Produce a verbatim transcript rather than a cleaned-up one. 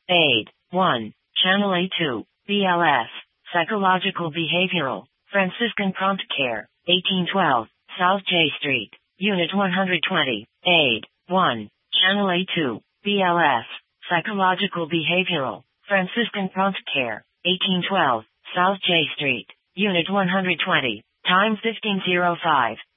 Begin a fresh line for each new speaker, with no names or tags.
Aid. one. Channel A two. B L S. Psychological Behavioral. Franciscan Prompt Care. eighteen twelve. South J Street. Unit one hundred twenty. Aid. one. Channel A two. B L S. Psychological Behavioral. Franciscan Prompt Care. eighteen twelve. South J Street. Unit one hundred twenty. Time fifteen oh five.